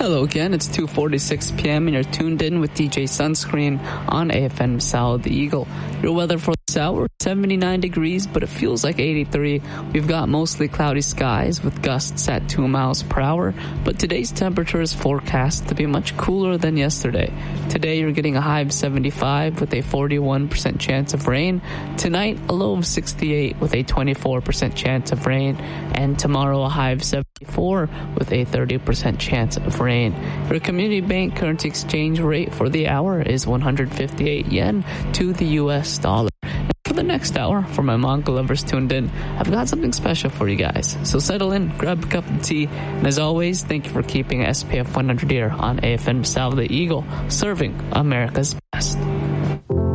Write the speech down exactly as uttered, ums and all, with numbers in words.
Hello again, it's two forty-six p.m. and you're tuned in with D J Sunscreen on A F M South Eagle. Your weather for this hour, seventy-nine degrees, but it feels like eighty-three. We've got mostly cloudy skies with gusts at two miles per hour, but today's temperature is forecast to be much cooler than yesterday. Today you're getting a high of seventy-five with a forty-one percent chance of rain. Tonight, a low of sixty-eight with a twenty-four percent chance of rain. And tomorrow, a high of seventy-four with a thirty percent chance of rain. Your community bank currency exchange rate for the hour is one hundred fifty-eight yen to the U S dollar. And for the next hour, for my manga lovers tuned in, I've got something special for you guys. So settle in, grab a cup of tea, and as always, thank you for keeping S P F one hundred here on A F M South Eagle, serving America's best.